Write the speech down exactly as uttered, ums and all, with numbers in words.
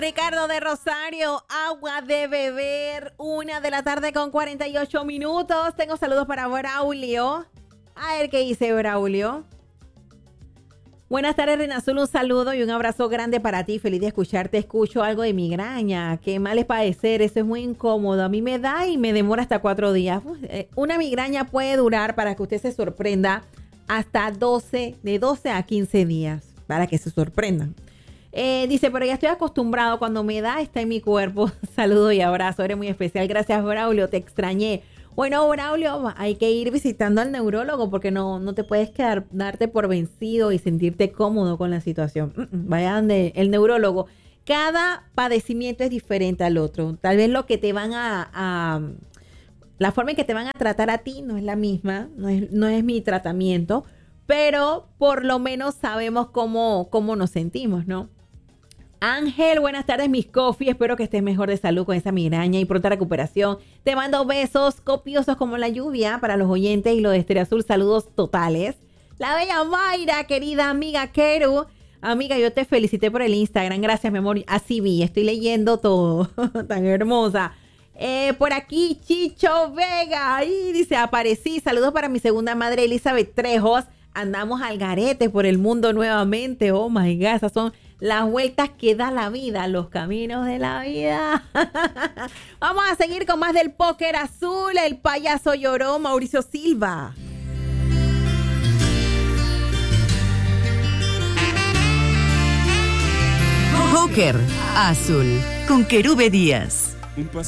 Ricardo de Rosario, agua de beber, una de la tarde con cuarenta y ocho minutos. Tengo saludos para Braulio. A ver qué dice Braulio. Buenas tardes, Reina Azul, un saludo y un abrazo grande para ti. Feliz de escucharte. Escucho algo de migraña. Qué mal es padecer, eso es muy incómodo. A mí me da y me demora hasta cuatro días. Una migraña puede durar, para que usted se sorprenda, hasta doce, de doce a quince días, para que se sorprendan. Eh, dice, pero ya estoy acostumbrado, cuando me da está en mi cuerpo. Saludo y abrazo, eres muy especial. Gracias, Braulio, te extrañé. Bueno, Braulio, hay que ir visitando al neurólogo porque no, no te puedes quedar, darte por vencido y sentirte cómodo con la situación. Vaya donde el neurólogo. Cada padecimiento es diferente al otro. Tal vez lo que te van a, a... La forma en que te van a tratar a ti no es la misma, no es, no es mi tratamiento, pero por lo menos sabemos cómo, cómo nos sentimos, ¿no? Ángel, buenas tardes, Miss Coffee. Espero que estés mejor de salud con esa migraña y pronta recuperación. Te mando besos copiosos como la lluvia para los oyentes y los de Estrella Azul. Saludos totales. La bella Mayra, querida amiga Keru. Amiga, yo te felicité por el Instagram. Gracias, mi amor. Así vi, estoy leyendo todo. Tan hermosa. Eh, por aquí, Chicho Vega. Ahí dice, aparecí. Saludos para mi segunda madre, Elizabeth Trejos. Andamos al garete por el mundo nuevamente. Oh my God, esas son las vueltas que da la vida, los caminos de la vida. Vamos a seguir con más del póker azul. El payaso lloró, Mauricio Silva. Póker azul con Querube Díaz.